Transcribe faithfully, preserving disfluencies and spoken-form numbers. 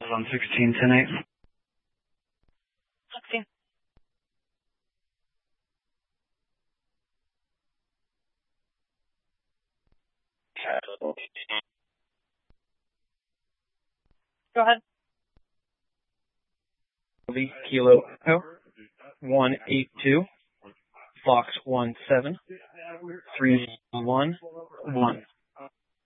On sixteen, ten eight. sixteen. Go ahead. Kilo Echo one eight two Fox one seven three one one.